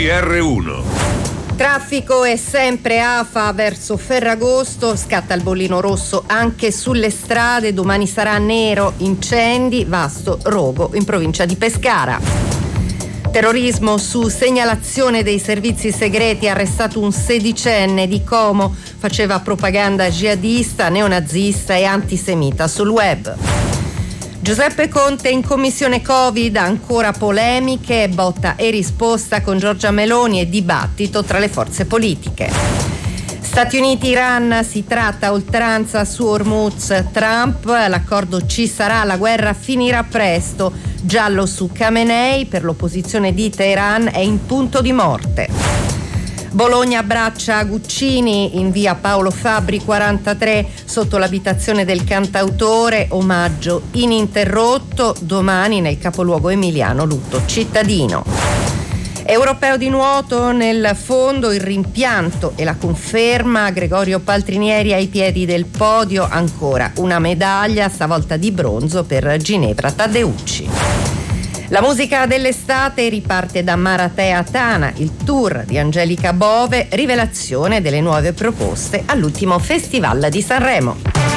GR1. Traffico è sempre afa verso Ferragosto, scatta il bollino rosso anche sulle strade, domani sarà nero, incendi, Vasto, Rogo in provincia di Pescara. Terrorismo su segnalazione dei servizi segreti, arrestato un 16enne di Como, faceva propaganda jihadista, neonazista e antisemita sul web. Giuseppe Conte in commissione Covid, ancora polemiche, botta e risposta con Giorgia Meloni e dibattito tra le forze politiche. Stati Uniti-Iran, si tratta a oltranza su Hormuz, Trump, l'accordo ci sarà, la guerra finirà presto, giallo su Khamenei, per l'opposizione di Teheran è in punto di morte. Bologna abbraccia Guccini in via Paolo Fabbri 43 sotto l'abitazione del cantautore, omaggio ininterrotto, domani nel capoluogo emiliano lutto cittadino. Europeo di nuoto, nel fondo il rimpianto e la conferma, Gregorio Paltrinieri ai piedi del podio, ancora una medaglia, stavolta di bronzo per Ginevra Taddeucci. La musica dell'estate riparte da Maratea Tana, il tour di Angelica Bove, rivelazione delle nuove proposte all'ultimo Festival di Sanremo.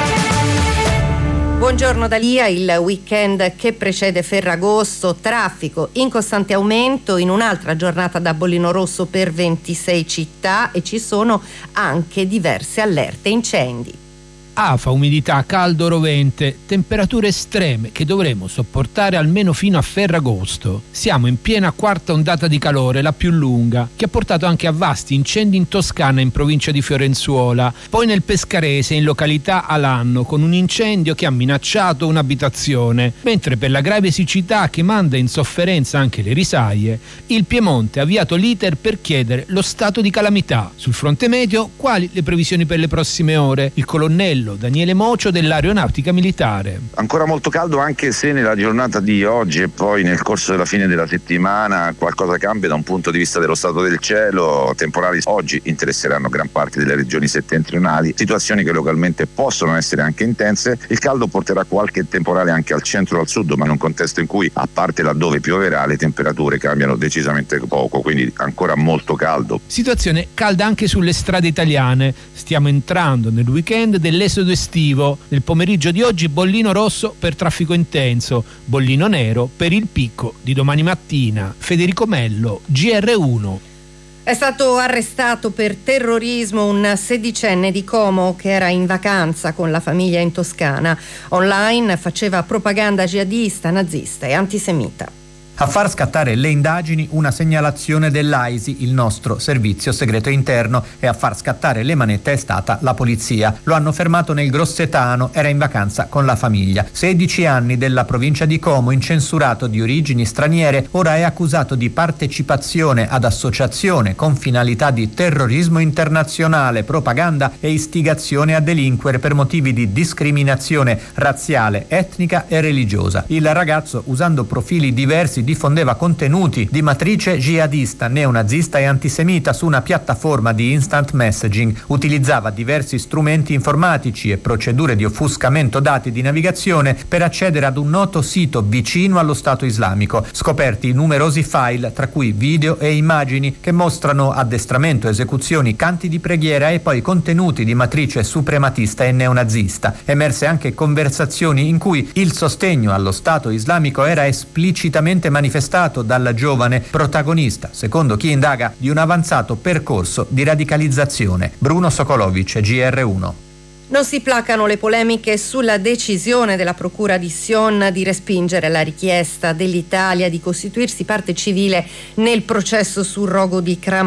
Buongiorno da Lia, il weekend che precede Ferragosto, traffico in costante aumento in un'altra giornata da bollino rosso per 26 città e ci sono anche diverse allerte incendi. Afa, umidità, caldo rovente, temperature estreme che dovremo sopportare almeno fino a Ferragosto. Siamo in piena quarta ondata di calore, la più lunga, che ha portato anche a vasti incendi in Toscana, in provincia di Fiorenzuola, poi nel Pescarese, in località Alanno, con un incendio che ha minacciato un'abitazione, mentre per la grave siccità che manda in sofferenza anche le risaie, il Piemonte ha avviato l'iter per chiedere lo stato di calamità. Sul fronte meteo, quali le previsioni per le prossime ore? Il colonnello Daniele Mocio dell'Aeronautica Militare. Ancora molto caldo, anche se nella giornata di oggi e poi nel corso della fine della settimana qualcosa cambia da un punto di vista dello stato del cielo. Temporali oggi interesseranno gran parte delle regioni settentrionali, situazioni che localmente possono essere anche intense. Il caldo porterà qualche temporale anche al centro e al sud, ma in un contesto in cui, a parte laddove pioverà, le temperature cambiano decisamente poco, quindi ancora molto caldo. Situazione calda anche sulle strade italiane. Stiamo entrando nel weekend dell'esodo estivo. Nel pomeriggio di oggi bollino rosso per traffico intenso, bollino nero per il picco di domani mattina. Federico Mello, GR1. È stato arrestato per terrorismo un 16enne di Como che era in vacanza con la famiglia in Toscana. Online faceva propaganda jihadista, nazista e antisemita. A far scattare le indagini una segnalazione dell'AISI, il nostro servizio segreto interno, e a far scattare le manette è stata la polizia. Lo hanno fermato nel Grossetano, era in vacanza con la famiglia. 16 anni, della provincia di Como, incensurato, di origini straniere, ora è accusato di partecipazione ad associazione con finalità di terrorismo internazionale, propaganda e istigazione a delinquere per motivi di discriminazione razziale, etnica e religiosa. Il ragazzo, usando profili diversi, diffondeva contenuti di matrice jihadista, neonazista e antisemita su una piattaforma di instant messaging, utilizzava diversi strumenti informatici e procedure di offuscamento dati di navigazione per accedere ad un noto sito vicino allo Stato islamico. Scoperti numerosi file, tra cui video e immagini, che mostrano addestramento, esecuzioni, canti di preghiera e poi contenuti di matrice suprematista e neonazista. Emerse anche conversazioni in cui il sostegno allo Stato islamico era esplicitamente manifestato dalla giovane protagonista, secondo chi indaga, di un avanzato percorso di radicalizzazione. Bruno Sokolovic, GR1. Non si placano le polemiche sulla decisione della Procura di Sion di respingere la richiesta dell'Italia di costituirsi parte civile nel processo sul rogo di Cram